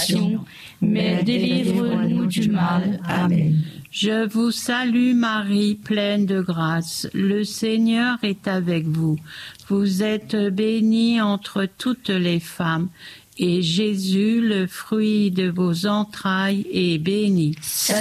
tentation, mais délivre-nous du mal. Amen. Je vous salue Marie, pleine de grâce. Le Seigneur est avec vous. Vous êtes bénie entre toutes les femmes, et Jésus, le fruit de vos entrailles, est béni.